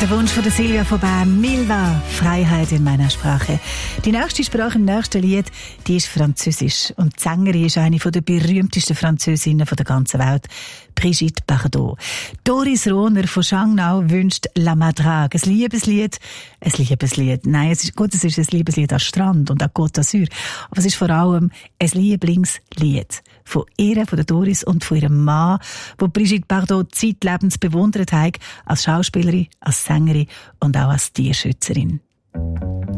Der Wunsch von der Silvia von Bern, Milva, Freiheit in meiner Sprache. Die nächste Sprache im nächsten Lied, die ist Französisch. Und die Sängerin ist eine der berühmtesten Französinnen der ganzen Welt, Brigitte Bardot. Doris Rohner von Schangnau wünscht La Madrague, ein Liebeslied. Ein Liebeslied. Nein, es ist ein Liebeslied an Strand und an Côte d'Azur. Aber es ist vor allem ein Lieblingslied von ihr, von der Doris und von ihrem Mann, wo Brigitte Bardot zeitlebens bewundert hat, als Schauspielerin, als Sängerin und auch als Tierschützerin.